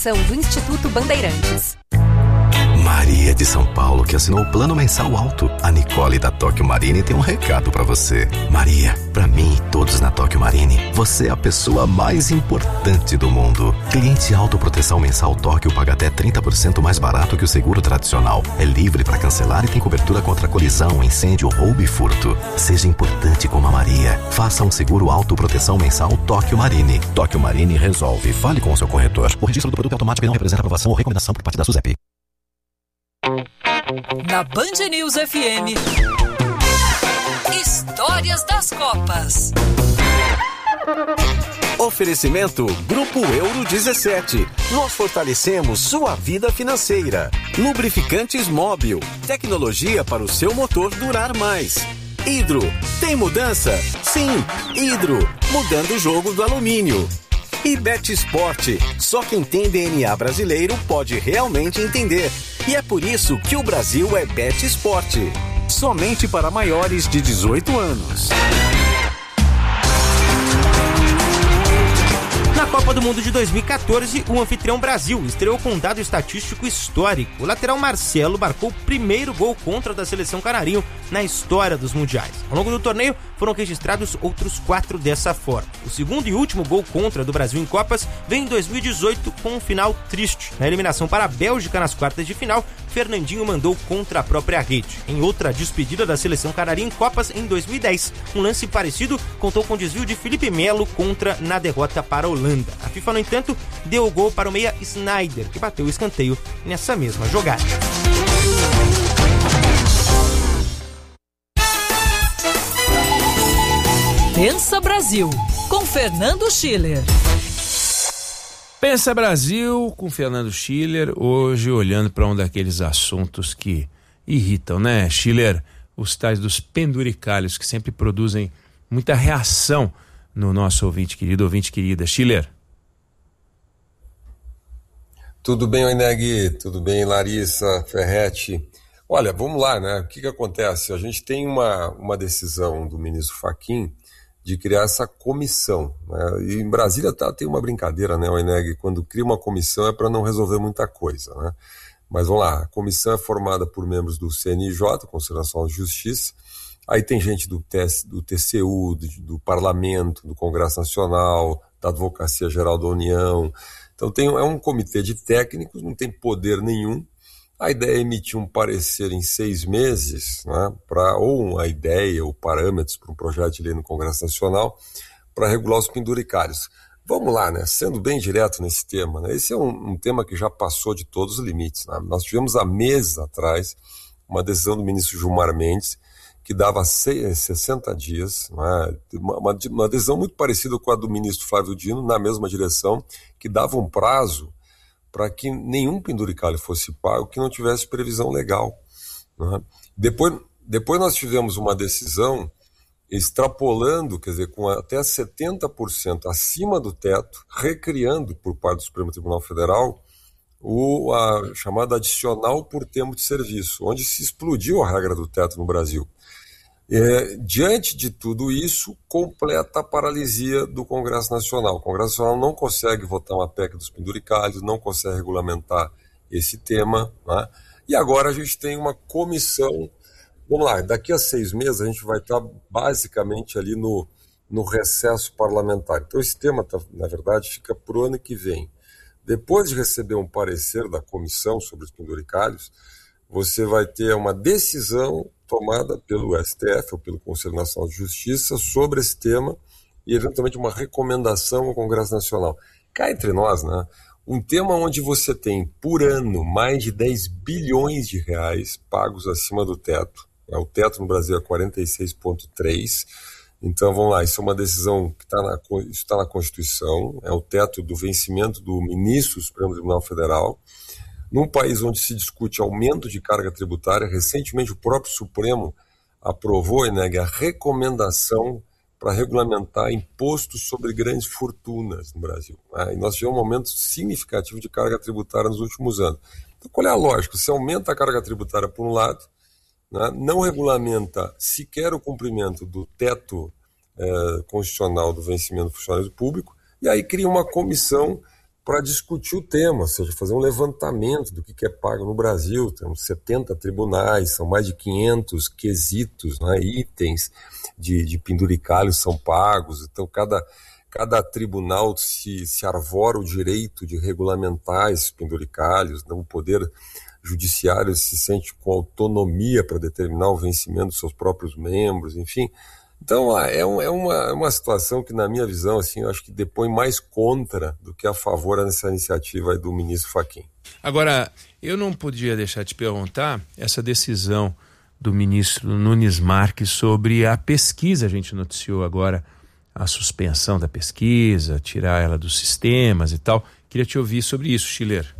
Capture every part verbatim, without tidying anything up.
do Instituto Bandeirantes. Maria de São Paulo, que assinou o plano mensal alto. A Nicole da Tóquio Marine tem um recado pra você. Maria, pra mim e todos na Tóquio Marine, você é a pessoa mais importante do mundo. Cliente autoproteção mensal Tóquio paga até trinta por cento mais barato que o seguro tradicional. É livre pra cancelar e tem cobertura contra colisão, incêndio, roubo e furto. Seja importante como a Maria. Faça um seguro autoproteção mensal Tóquio Marine. Tóquio Marine resolve. Fale com o seu corretor. O registro do produto automático não representa aprovação ou recomendação por parte da SUSEP. Na Band News F M, Histórias das Copas. Oferecimento Grupo Euro dezessete. Nós fortalecemos sua vida financeira. Lubrificantes Móbil. Tecnologia para o seu motor durar mais. Hidro. Tem mudança? Sim, Hidro. Mudando o jogo do alumínio. E Bet Sport. Só quem tem D N A brasileiro pode realmente entender. E é por isso que o Brasil é Bet Sport. Somente para maiores de dezoito anos. Na Copa do Mundo de dois mil e catorze, o anfitrião Brasil estreou com um dado estatístico histórico. O lateral Marcelo marcou o primeiro gol contra da seleção canarinho na história dos mundiais. Ao longo do torneio, foram registrados outros quatro dessa forma. O segundo e último gol contra do Brasil em Copas veio em dois mil e dezoito com um final triste. Na eliminação para a Bélgica nas quartas de final, Fernandinho mandou contra a própria rede. Em outra despedida da seleção canarinha em Copas em dois mil e dez, um lance parecido contou com o desvio de Felipe Melo contra na derrota para a Holanda. A FIFA, no entanto, deu o gol para o meia Sneijder, que bateu o escanteio nessa mesma jogada. Pensa Brasil, com Fernando Schiller. Pensa Brasil, com Fernando Schiller, hoje olhando para um daqueles assuntos que irritam, né, Schiller? Os tais dos penduricalhos, que sempre produzem muita reação no nosso ouvinte querido, ouvinte querida. Schiller. Tudo bem, Oineg? Tudo bem, Larissa, Ferretti? Olha, vamos lá, né? O que que acontece? A gente tem uma, uma decisão do ministro Fachin de criar essa comissão, né? E em Brasília tá, tem uma brincadeira, né, Oineg? Quando cria uma comissão é para não resolver muita coisa, né? Mas vamos lá, a comissão é formada por membros do C N I J, Conselho Nacional de Justiça. Aí tem gente do, T S, do T C U, do, do Parlamento, do Congresso Nacional, da Advocacia Geral da União. Então tem, é um comitê de técnicos, não tem poder nenhum. A ideia é emitir um parecer em seis meses, né, pra, ou uma ideia ou parâmetros para um projeto de lei no Congresso Nacional para regular os penduricários. Vamos lá, né, sendo bem direto nesse tema, né, esse é um, um tema que já passou de todos os limites, né? Nós tivemos há meses atrás uma decisão do ministro Gilmar Mendes que dava sessenta dias, né, uma, uma decisão muito parecida com a do ministro Flávio Dino, na mesma direção, que dava um prazo para que nenhum penduricalho fosse pago que não tivesse previsão legal, né? Depois, depois nós tivemos uma decisão extrapolando, quer dizer, com até setenta por cento acima do teto, recriando por parte do Supremo Tribunal Federal o a chamada adicional por tempo de serviço, onde se explodiu a regra do teto no Brasil. É, diante de tudo isso, completa a paralisia do Congresso Nacional. O Congresso Nacional não consegue votar uma P E C dos penduricalhos, não consegue regulamentar esse tema, né? E agora a gente tem uma comissão. Vamos lá, daqui a seis meses a gente vai estar basicamente ali no, no recesso parlamentar. Então esse tema, tá, na verdade, fica para o ano que vem. Depois de receber um parecer da comissão sobre os penduricalhos, você vai ter uma decisão tomada pelo S T F ou pelo Conselho Nacional de Justiça sobre esse tema e, eventualmente, uma recomendação ao Congresso Nacional. Cá entre nós, né? Um tema onde você tem, por ano, mais de dez bilhões de reais pagos acima do teto. O teto no Brasil é quarenta e seis vírgula três. Então, vamos lá, isso é uma decisão que está na, isso tá na Constituição, é o teto do vencimento do ministro do Supremo Tribunal Federal. Num país onde se discute aumento de carga tributária, recentemente o próprio Supremo aprovou, né, a recomendação para regulamentar impostos sobre grandes fortunas no Brasil, né? E nós tivemos um aumento significativo de carga tributária nos últimos anos. Então, qual é a lógica? Se aumenta a carga tributária por um lado, né, não regulamenta sequer o cumprimento do teto eh, constitucional do vencimento do funcionário público, e aí cria uma comissão para discutir o tema, ou seja, fazer um levantamento do que, que é pago no Brasil. Temos setenta tribunais, são mais de quinhentos quesitos, né, itens de, de penduricalhos são pagos, então cada, cada tribunal se, se arvora o direito de regulamentar esses penduricalhos, né, o poder judiciário se sente com autonomia para determinar o vencimento dos seus próprios membros, enfim. Então, é, um, é, uma, é uma situação que, na minha visão, assim, eu acho que depõe mais contra do que a favor dessa iniciativa aí do ministro Fachin. Agora, eu não podia deixar de perguntar essa decisão do ministro Nunes Marques sobre a pesquisa. A gente noticiou agora a suspensão da pesquisa, tirar ela dos sistemas e tal. Queria te ouvir sobre isso, Schiller.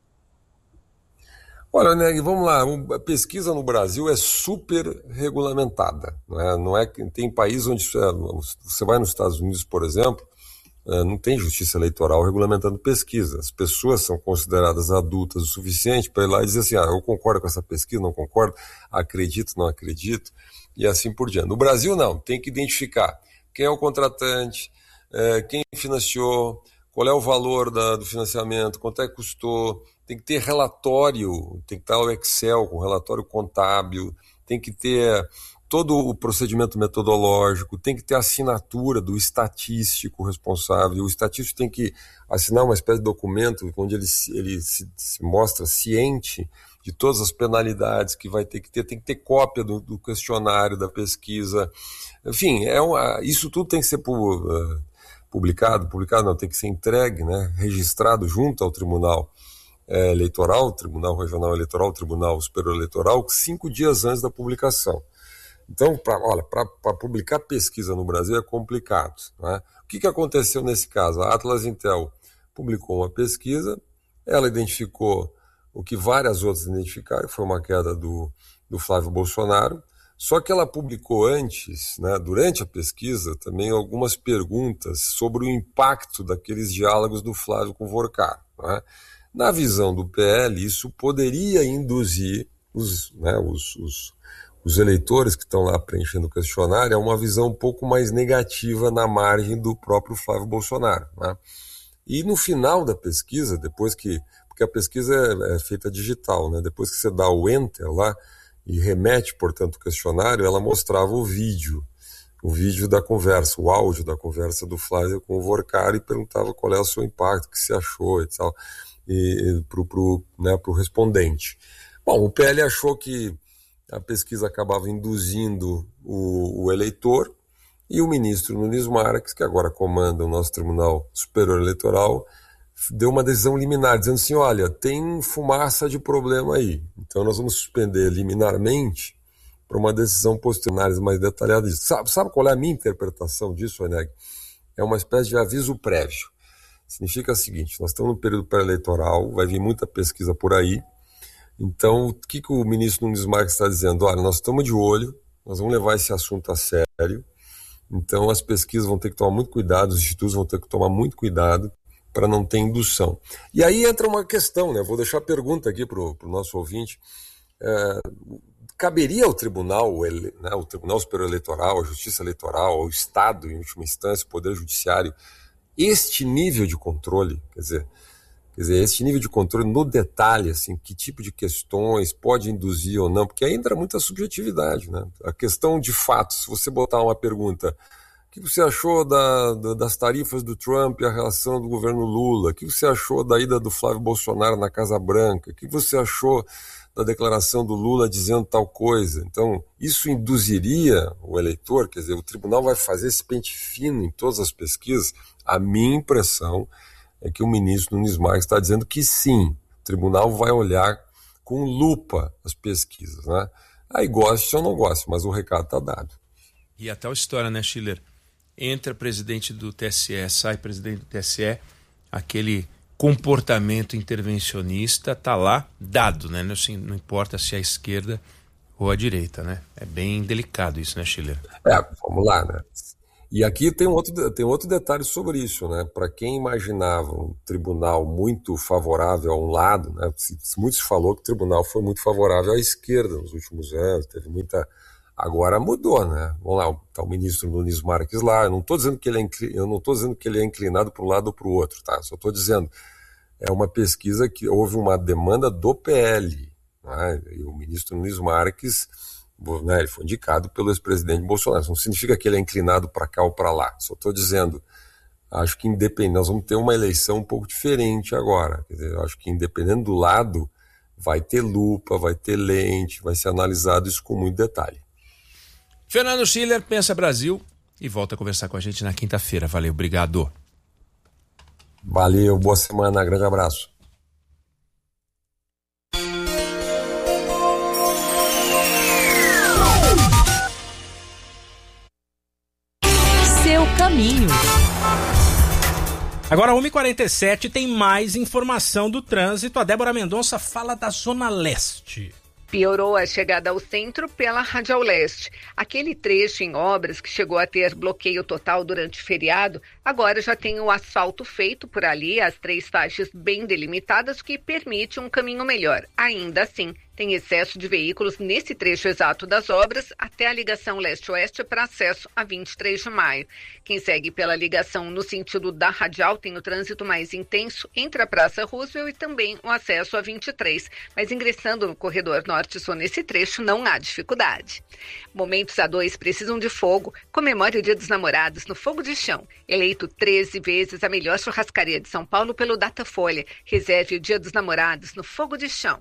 Olha, Neg, vamos lá, a pesquisa no Brasil é super regulamentada, não é? Não é que tem países onde você vai nos Estados Unidos, por exemplo, não tem justiça eleitoral regulamentando pesquisa. As pessoas são consideradas adultas o suficiente para ir lá e dizer assim, ah, eu concordo com essa pesquisa, não concordo, acredito, não acredito, e assim por diante. No Brasil, não, tem que identificar quem é o contratante, quem financiou, qual é o valor da, do financiamento, quanto é que custou, tem que ter relatório, tem que estar o Excel com relatório contábil, tem que ter todo o procedimento metodológico, tem que ter a assinatura do estatístico responsável. O estatístico tem que assinar uma espécie de documento onde ele, ele se, se mostra ciente de todas as penalidades que vai ter que ter, tem que ter cópia do, do questionário, da pesquisa. Enfim, é uma, isso tudo tem que ser publicado, publicado não, tem que ser entregue, né, registrado junto ao Tribunal É, eleitoral, Tribunal Regional Eleitoral, Tribunal Superior Eleitoral, cinco dias antes da publicação. Então, pra, olha, para publicar pesquisa no Brasil é complicado, né? O que, que aconteceu nesse caso? A Atlas Intel publicou uma pesquisa, ela identificou o que várias outras identificaram, foi uma queda do, do Flávio Bolsonaro, só que ela publicou antes, né, durante a pesquisa, também algumas perguntas sobre o impacto daqueles diálogos do Flávio com o Vorcar, né? Na visão do P L, isso poderia induzir os, né, os, os, os eleitores que estão lá preenchendo o questionário a uma visão um pouco mais negativa na margem do próprio Flávio Bolsonaro, né? E no final da pesquisa, depois que... Porque a pesquisa é, é feita digital, né? Depois que você dá o Enter lá e remete, portanto, o questionário, ela mostrava o vídeo, o vídeo da conversa, o áudio da conversa do Flávio com o Vorcar e perguntava qual é o seu impacto, o que você achou e tal, para o pro, né, pro respondente. Bom, o P L achou que a pesquisa acabava induzindo o, o eleitor e o ministro Nunes Marques, que agora comanda o nosso Tribunal Superior Eleitoral, deu uma decisão liminar, dizendo assim, olha, tem fumaça de problema aí, então nós vamos suspender liminarmente para uma decisão posterior mais detalhada disso. Sabe, sabe qual é a minha interpretação disso, Eneg? É uma espécie de aviso prévio. Significa o seguinte, nós estamos no período pré-eleitoral, vai vir muita pesquisa por aí, então o que, que o ministro Nunes Marques está dizendo? Olha, nós estamos de olho, nós vamos levar esse assunto a sério, então as pesquisas vão ter que tomar muito cuidado, os institutos vão ter que tomar muito cuidado para não ter indução. E aí entra uma questão, né? Vou deixar a pergunta aqui para o nosso ouvinte, é, caberia ao tribunal, né, o Tribunal Superior Eleitoral, a Justiça Eleitoral, ao Estado, em última instância, o Poder Judiciário, este nível de controle, quer dizer, quer dizer, este nível de controle no detalhe, assim, que tipo de questões pode induzir ou não, porque aí entra muita subjetividade, né? A questão de fato, se você botar uma pergunta, o que você achou da, da, das tarifas do Trump e a relação do governo Lula? O que você achou da ida do Flávio Bolsonaro na Casa Branca? O que você achou da declaração do Lula dizendo tal coisa? Então, isso induziria o eleitor, quer dizer, o tribunal vai fazer esse pente fino em todas as pesquisas. A minha impressão é que o ministro Nunes Marques está dizendo que sim, o tribunal vai olhar com lupa as pesquisas, né? Aí goste ou não goste, mas o recado está dado. E a tal história, né, Schiller? Entra presidente do T S E, sai presidente do T S E, aquele comportamento intervencionista está lá dado, né? Não, assim, não importa se é a esquerda ou a direita, né? É bem delicado isso, né, Schiller? É, vamos lá, né? E aqui tem um outro, tem outro detalhe sobre isso, né? Para quem imaginava um tribunal muito favorável a um lado, né? Muito se falou que o tribunal foi muito favorável à esquerda nos últimos anos, teve muita Agora mudou, né? Vamos lá, tá o ministro Nunes Marques lá, eu não estou dizendo que ele é incli... eu não estou dizendo que ele é inclinado para um lado ou para o outro, tá? Só estou dizendo, é uma pesquisa que houve uma demanda do P L, né? E o ministro Nunes Marques, né, ele foi indicado pelo ex-presidente Bolsonaro. Isso não significa que ele é inclinado para cá ou para lá, só estou dizendo, acho que independente, nós vamos ter uma eleição um pouco diferente agora, quer dizer, eu acho que independente do lado, vai ter lupa, vai ter lente, vai ser analisado isso com muito detalhe. Fernando Schiller, Pensa Brasil, e volta a conversar com a gente na quinta-feira. Valeu, obrigado. Valeu, boa semana, grande abraço. Seu caminho. Agora, uma e quarenta e sete, tem mais informação do trânsito. A Débora Mendonça fala da Zona Leste. Piorou a chegada ao centro pela Radial Leste. Aquele trecho em obras que chegou a ter bloqueio total durante o feriado, agora já tem o asfalto feito por ali, as três faixas bem delimitadas, o que permite um caminho melhor. Ainda assim, tem excesso de veículos nesse trecho exato das obras até a ligação leste-oeste para acesso a vinte e três de maio. Quem segue pela ligação no sentido da Radial tem o trânsito mais intenso entre a Praça Roosevelt e também o acesso a vinte e três. Mas ingressando no corredor norte só nesse trecho não há dificuldade. Momentos A dois precisam de fogo. Comemore o Dia dos Namorados no Fogo de Chão. Eleito treze vezes a melhor churrascaria de São Paulo pelo Datafolha. Reserve o Dia dos Namorados no Fogo de Chão.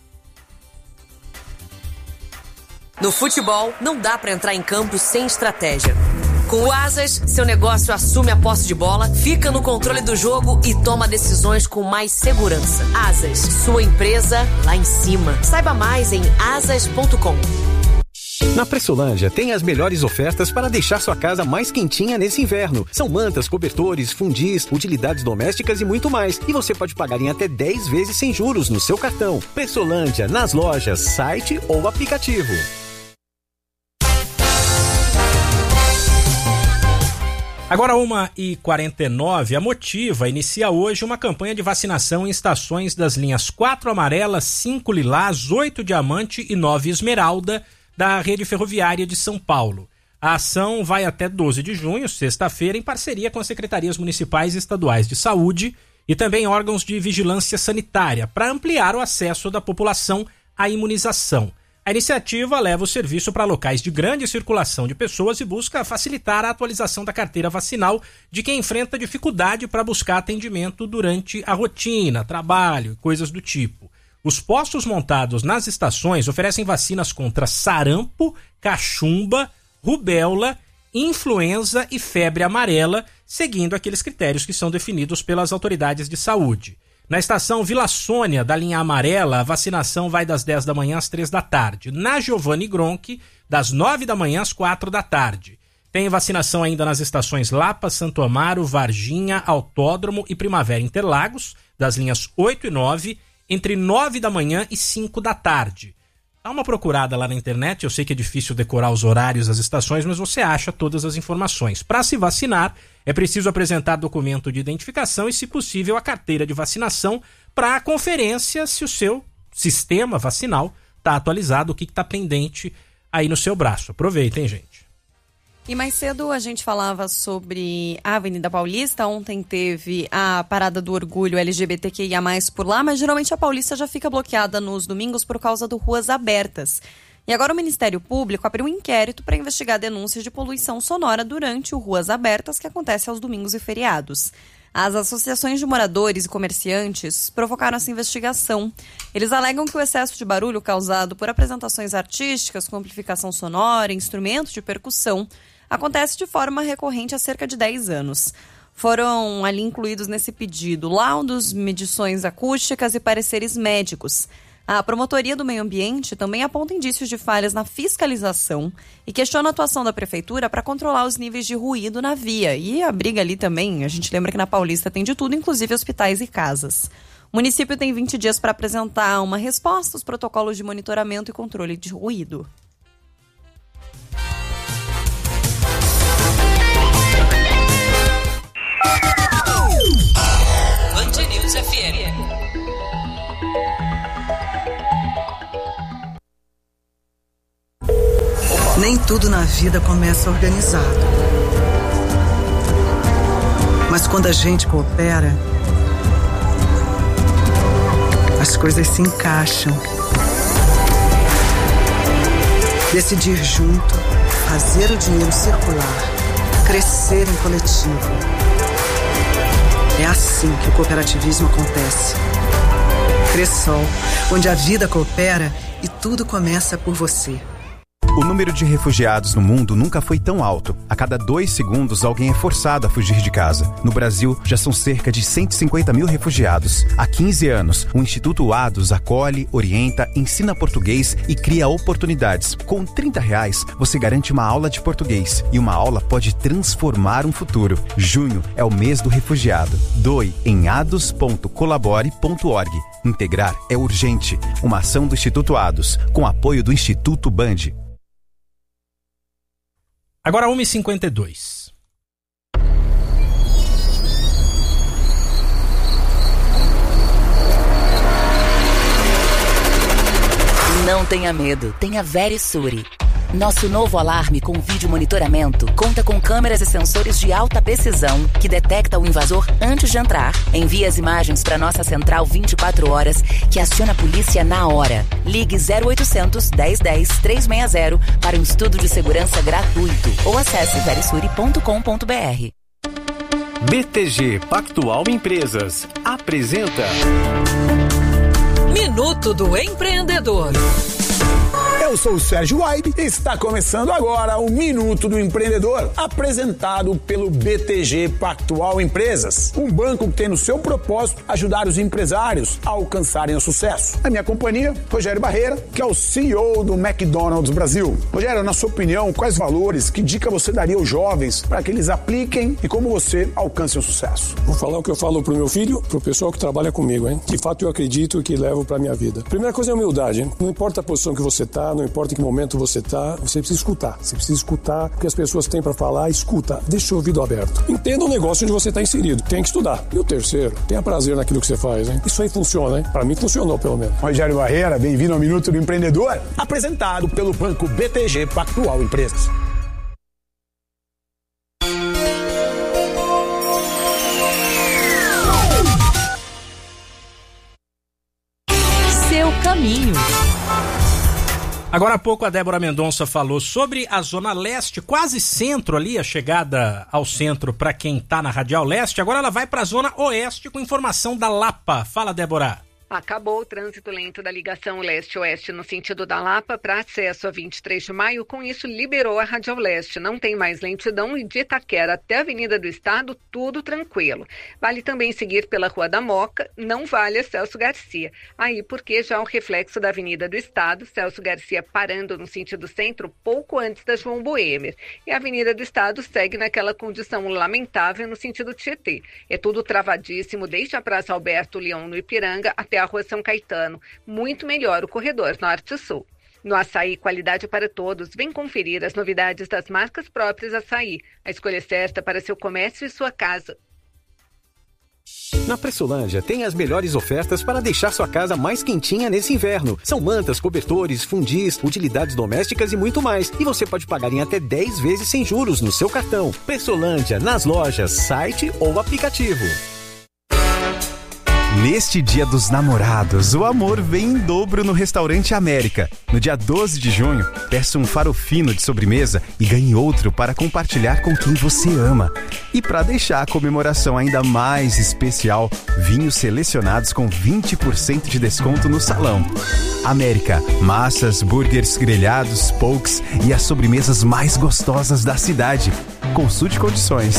No futebol, não dá pra entrar em campo sem estratégia. Com o Asas, seu negócio assume a posse de bola, fica no controle do jogo e toma decisões com mais segurança. Asas, sua empresa lá em cima. Saiba mais em asas ponto com. Na Pressolândia tem as melhores ofertas para deixar sua casa mais quentinha nesse inverno. São mantas, cobertores, fundis, utilidades domésticas e muito mais. E você pode pagar em até dez vezes sem juros no seu cartão. Pressolândia, nas lojas, site ou aplicativo. Agora, uma e quarenta e nove, a Motiva inicia hoje uma campanha de vacinação em estações das linhas quatro amarela, cinco lilás, oito diamante e nove esmeralda da rede ferroviária de São Paulo. A ação vai até doze de junho, sexta-feira, em parceria com as secretarias municipais e estaduais de saúde e também órgãos de vigilância sanitária, para ampliar o acesso da população à imunização. A iniciativa leva o serviço para locais de grande circulação de pessoas e busca facilitar a atualização da carteira vacinal de quem enfrenta dificuldade para buscar atendimento durante a rotina, trabalho e coisas do tipo. Os postos montados nas estações oferecem vacinas contra sarampo, cachumba, rubéola, influenza e febre amarela, seguindo aqueles critérios que são definidos pelas autoridades de saúde. Na estação Vila Sônia, da linha amarela, a vacinação vai das dez da manhã às três da tarde. Na Giovanni Gronchi, das nove da manhã às quatro da tarde. Tem vacinação ainda nas estações Lapa, Santo Amaro, Varginha, Autódromo e Primavera Interlagos, das linhas oito e nove, entre nove da manhã e cinco da tarde. Dá uma procurada lá na internet, eu sei que é difícil decorar os horários das estações, mas você acha todas as informações. Para se vacinar, é preciso apresentar documento de identificação e, se possível, a carteira de vacinação para a conferência se o seu sistema vacinal está atualizado, o que está pendente aí no seu braço. Aproveitem, gente. E mais cedo a gente falava sobre a Avenida Paulista. Ontem teve a Parada do Orgulho L G B T Q I A mais, por lá, mas geralmente a Paulista já fica bloqueada nos domingos por causa do Ruas Abertas. E agora o Ministério Público abriu um inquérito para investigar denúncias de poluição sonora durante o Ruas Abertas, que acontece aos domingos e feriados. As associações de moradores e comerciantes provocaram essa investigação. Eles alegam que o excesso de barulho causado por apresentações artísticas com amplificação sonora e instrumentos de percussão acontece de forma recorrente há cerca de dez anos. Foram ali incluídos nesse pedido laudos, medições acústicas e pareceres médicos. A Promotoria do Meio Ambiente também aponta indícios de falhas na fiscalização e questiona a atuação da Prefeitura para controlar os níveis de ruído na via. E a briga ali também, a gente lembra que na Paulista tem de tudo, inclusive hospitais e casas. O município tem vinte dias para apresentar uma resposta aos protocolos de monitoramento e controle de ruído. Band News F M. Nem Nem tudo na vida começa organizado. Mas quando a gente coopera, as coisas se encaixam. Decidir junto, fazer o dinheiro circular, crescer em coletivo. É assim que o cooperativismo acontece. Cressol, onde a vida coopera e tudo começa por você. O número de refugiados no mundo nunca foi tão alto. A cada dois segundos, alguém é forçado a fugir de casa. No Brasil, já são cerca de cento e cinquenta mil refugiados. Há quinze anos, o Instituto Ados acolhe, orienta, ensina português e cria oportunidades. Com trinta reais, você garante uma aula de português. E uma aula pode transformar um futuro. Junho é o mês do refugiado. Doe em ados ponto colabore ponto org. Integrar é urgente. Uma ação do Instituto Ados, com apoio do Instituto Band. Agora uma e cinquenta e dois. Não tenha medo, tenha Verisure. Nosso novo alarme com vídeo monitoramento conta com câmeras e sensores de alta precisão que detecta o invasor antes de entrar. Envia as imagens para nossa central vinte e quatro horas, que aciona a polícia na hora. Ligue zero oitocentos, dez dez, trezentos e sessenta para um estudo de segurança gratuito ou acesse verisure ponto com ponto br. B T G Pactual Empresas apresenta Minuto do Empreendedor. Eu sou o Sérgio Waib e está começando agora o Minuto do Empreendedor, apresentado pelo B T G Pactual Empresas, um banco que tem no seu propósito ajudar os empresários a alcançarem o sucesso. A minha companhia, Rogério Barreira, que é o C E O do McDonald's Brasil. Rogério, na sua opinião, quais valores, que dica você daria aos jovens para que eles apliquem e como você alcance o sucesso? Vou falar o que eu falo pro meu filho, pro pessoal que trabalha comigo, hein? De fato eu acredito que levo pra minha vida. Primeira coisa é a humildade, hein? Não importa a posição que você tá, não importa em que momento você está, você precisa escutar. Você precisa escutar o que as pessoas têm para falar, escuta, deixa o ouvido aberto. Entenda o negócio onde você está inserido, tem que estudar. E o terceiro, tenha prazer naquilo que você faz, hein? Isso aí funciona, hein? Para mim funcionou, pelo menos. Rogério Barreira, bem-vindo ao Minuto do Empreendedor, apresentado pelo banco B T G Pactual Empresas. Seu caminho. Agora há pouco a Débora Mendonça falou sobre a Zona Leste, quase centro ali, a chegada ao centro para quem está na Radial Leste. Agora ela vai para a Zona Oeste com informação da Lapa. Fala, Débora. Acabou o trânsito lento da ligação leste-oeste no sentido da Lapa para acesso a vinte e três de maio. Com isso, liberou a Radial Leste. Não tem mais lentidão e de Itaquera até a Avenida do Estado, tudo tranquilo. Vale também seguir pela Rua da Moca, não vale a Celso Garcia. Aí porque já o reflexo da Avenida do Estado, Celso Garcia parando no sentido centro pouco antes da João Boemer. E a Avenida do Estado segue naquela condição lamentável no sentido Tietê. É tudo travadíssimo, desde a Praça Alberto Leão no Ipiranga até a Rua São Caetano. Muito melhor o corredor norte-sul. No Açaí, qualidade para todos. Vem conferir as novidades das marcas próprias Açaí. A escolha certa para seu comércio e sua casa. Na Pressolândia tem as melhores ofertas para deixar sua casa mais quentinha nesse inverno. São mantas, cobertores, fundis, utilidades domésticas e muito mais. E você pode pagar em até dez vezes sem juros no seu cartão. Pressolândia, nas lojas, site ou aplicativo. Neste Dia dos Namorados, o amor vem em dobro no Restaurante América. No dia doze de junho, peça um farofino de sobremesa e ganhe outro para compartilhar com quem você ama. E para deixar a comemoração ainda mais especial, vinhos selecionados com vinte por cento de desconto no salão. América, massas, burgers, grelhados, pokes e as sobremesas mais gostosas da cidade. Consulte condições.